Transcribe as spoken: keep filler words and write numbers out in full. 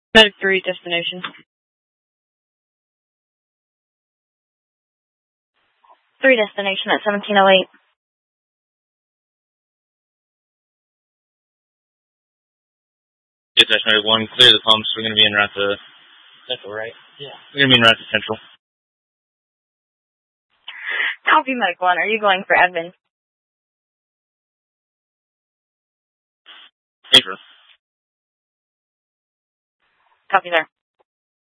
Medic three, destination. three, destination at seventeen oh eight. Dispatch Medic one, clear the pumps. We're going to be in route to Central, right? Yeah. We're going to be in route to Central. Copy, Medic one. Are you going for admin? Paper. Copy there.